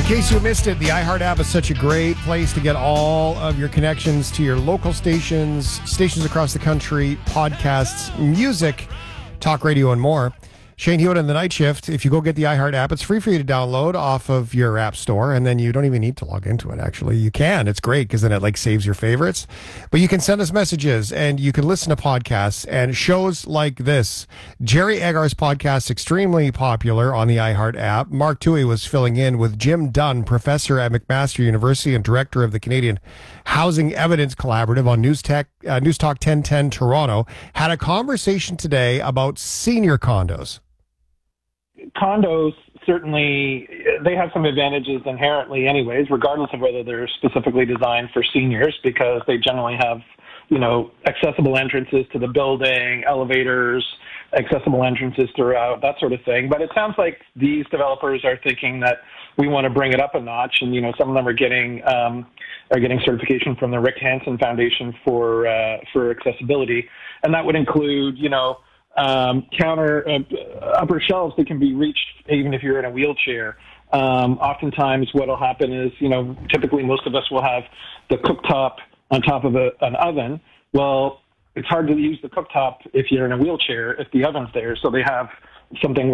case you missed it, the iHeart app is such a great place to get all of your connections to your local stations across the country, podcasts, music, talk radio, and more. Shane Hewitt and the Night Shift. If you go get the iHeart app, it's free for you to download off of your app store, and then you don't even need to log into it, actually. You can. It's great because then it saves your favorites. But you can send us messages, and you can listen to podcasts and shows like this. Jerry Agar's podcast, extremely popular on the iHeart app. Mark Toohey was filling in with Jim Dunn, professor at McMaster University and director of the Canadian Housing Evidence Collaborative on News Talk 1010 Toronto. Had a conversation today about senior condos. Condos, certainly, they have some advantages inherently anyways, regardless of whether they're specifically designed for seniors, because they generally have, accessible entrances to the building, elevators, accessible entrances throughout, that sort of thing. But it sounds like these developers are thinking that we want to bring it up a notch, and, some of them are getting certification from the Rick Hansen Foundation for accessibility. And that would include, upper shelves that can be reached even if you're in a wheelchair. Oftentimes what will happen is, typically most of us will have the cooktop on top of an oven. Well, it's hard to use the cooktop if you're in a wheelchair if the oven's there. So they have something